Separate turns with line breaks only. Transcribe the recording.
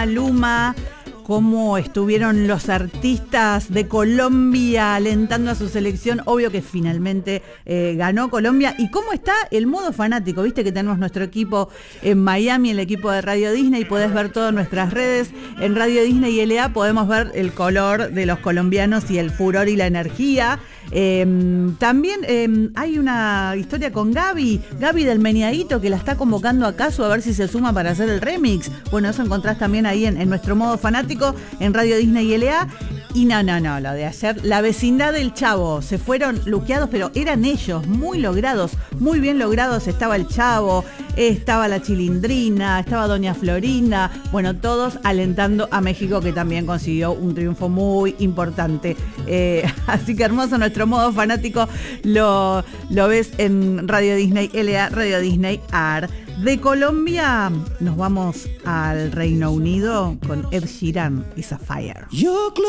Maluma, cómo estuvieron los artistas de Colombia alentando a su selección. Obvio que finalmente ganó Colombia. ¿Y cómo está el modo fanático? Viste que tenemos nuestro equipo en Miami, el equipo de Radio Disney. Podés ver todas nuestras redes. En Radio Disney y LA podemos ver el color de los colombianos y el furor y la energía. También hay una historia con Gaby del Meneadito, que la está convocando a Casu a ver si se suma para hacer el remix. Bueno, eso encontrás también ahí en nuestro modo fanático en Radio Disney y LA. Y no, lo de ayer, la vecindad del Chavo, se fueron luqueados, pero eran ellos, muy logrados, muy bien logrados. Estaba el Chavo, estaba la Chilindrina, estaba Doña Florinda, bueno, todos alentando a México, que también consiguió un triunfo muy importante. Así que hermoso nuestro modo fanático, lo ves en Radio Disney LA, Radio Disney AR. De Colombia nos vamos al Reino Unido con Ed Sheeran y Sapphire.